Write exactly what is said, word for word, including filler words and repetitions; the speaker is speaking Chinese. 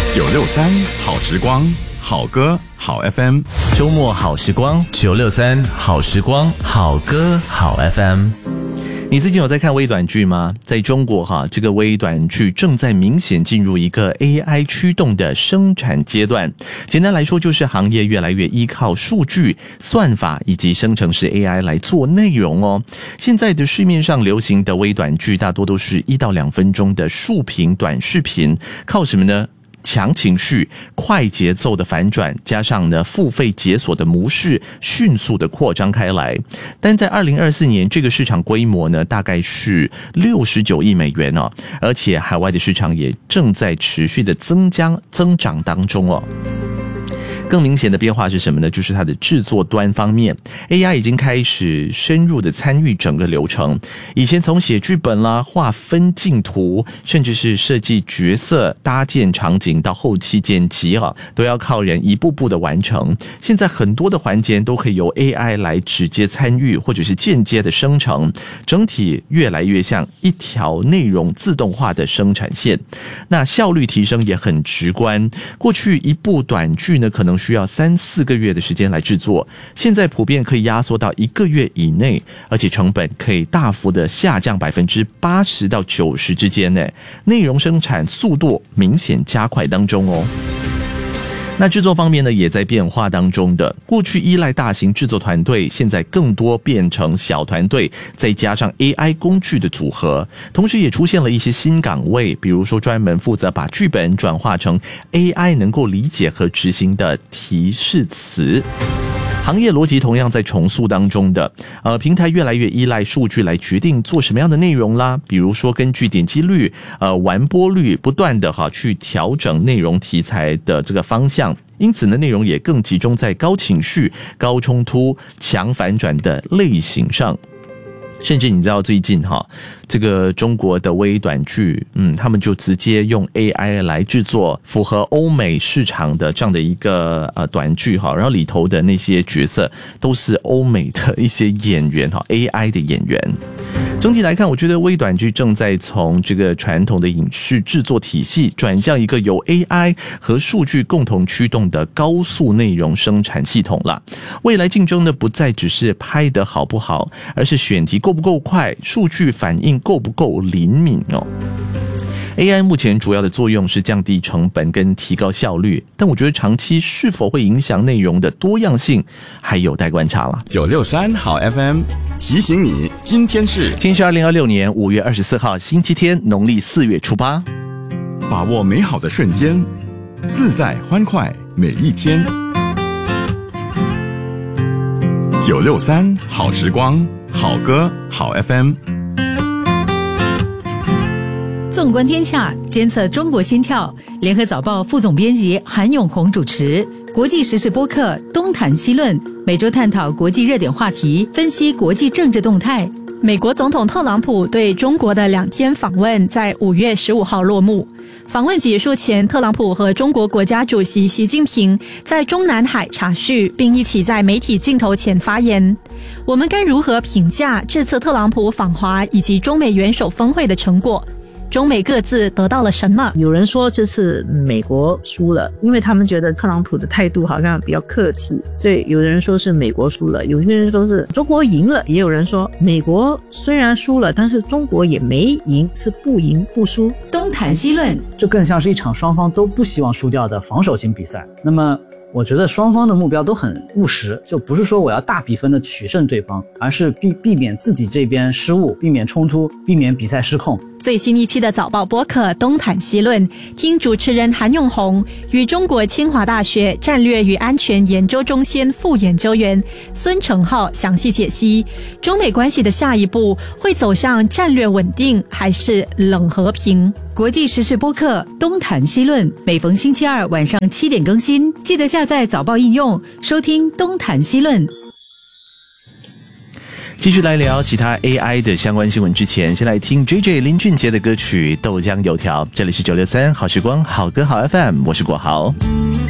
九六三好时光，好歌好 F M， 周末好时光，九六三好时光，好歌好 F M。你最近有在看微短剧吗？在中国哈，这个微短剧正在明显进入一个 A I 驱动的生产阶段。简单来说，就是行业越来越依靠数据、算法以及生成式 A I 来做内容哦。现在的市面上流行的微短剧大多都是一到两分钟的竖屏短视频，靠什么呢？强情绪、快节奏的反转，加上呢付费解锁的模式，迅速的扩张开来。但在二零二四年，这个市场规模呢大概是六十九亿美元哦，而且海外的市场也正在持续的增加增长当中哦。更明显的变化是什么呢？就是它的制作端方面 ，A I 已经开始深入的参与整个流程。以前从写剧本啦、画分镜图，甚至是设计角色、搭建场景到后期剪辑啊，都要靠人一步步的完成。现在很多的环节都可以由 A I 来直接参与，或者是间接的生成，整体越来越像一条内容自动化的生产线。那效率提升也很直观。过去一部短剧呢，可能需要三四个月的时间来制作，现在普遍可以压缩到一个月以内，而且成本可以大幅的下降百分之八十到九十之间呢，内容生产速度明显加快当中哦。那制作方面呢，也在变化当中的。过去依赖大型制作团队，现在更多变成小团队，再加上 A I 工具的组合，同时也出现了一些新岗位，比如说专门负责把剧本转化成 A I 能够理解和执行的提示词。行业逻辑同样在重塑当中的，呃，平台越来越依赖数据来决定做什么样的内容啦，比如说根据点击率、呃完播率，不断的哈去调整内容题材的这个方向。因此呢，内容也更集中在高情绪、高冲突、强反转的类型上。甚至你知道最近哈，这个中国的微短剧，嗯，他们就直接用 A I 来制作符合欧美市场的这样的一个呃短剧哈，然后里头的那些角色都是欧美的一些演员哈 ，A I 的演员。整体来看，我觉得微短剧正在从这个传统的影视制作体系转向一个由 A I 和数据共同驱动的高速内容生产系统了。未来竞争呢，不再只是拍得好不好，而是选题够不够快，数据反应够不够灵敏哦。A I 目前主要的作用是降低成本跟提高效率，但我觉得长期是否会影响内容的多样性，还有待观察了。 九六三好 F M 提醒你，今天是今天是二零二六年五月二十四号星期天，农历四月初八。 把握美好的瞬间，自在欢快每一天。九六三好时光，好歌好 F M。 纵观天下，监测中国心跳。联合早报副总编辑韩永红主持。国际时事播客东谈西论，每周探讨国际热点话题，分析国际政治动态。 美国总统特朗普对中国的两天访问在五月十五号落幕。访问结束前，特朗普和中国国家主席习近平在中南海茶叙，并一起在媒体镜头前发言。我们该如何评价这次特朗普访华以及中美元首峰会的成果？中美各自得到了什么？ 有人说这次美国输了，因为他们觉得特朗普的态度好像比较客气，所以有人说是美国输了，有些人说是中国赢了，也有人说美国虽然输了，但是中国也没赢，是不赢不输。 东谈西论， 这更像是一场双方都不希望输掉的防守型比赛。那么我觉得双方的目标都很务实，就不是说我要大比分的取胜对方，而是避避免自己这边失误，避免冲突，避免比赛失控。 最新一期的早报播客东谈西论，听主持人韩永红与中国清华大学战略与安全研究中心副研究员孙成浩详细解析中美关系的下一步会走向战略稳定还是冷和平。 国际时事播客东谈西论，每逢星期二晚上七点更新，记得下载早报应用收听东谈西论。 继续来聊其他 A I 的相关新闻之前，先来听 J J 林俊杰的歌曲《豆浆油条》。这里是九六三好时光，好歌好 F M， 我是国豪。